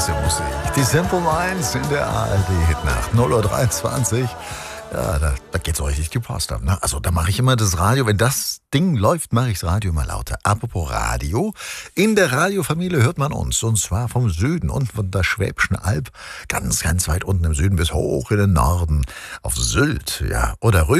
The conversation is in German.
diese Musik. Die Simple Minds in der ARD-Hitnacht. 0:23 Uhr. Ja, da geht's so richtig die Post ab. Ne? Also da mache ich immer das Radio, wenn das Ding läuft, mache ich das Radio immer lauter. Apropos Radio, in der Radiofamilie hört man uns. Und zwar vom Süden und von der Schwäbischen Alb. Ganz, ganz weit unten im Süden bis hoch in den Norden. Auf Sylt, ja. Oder rüber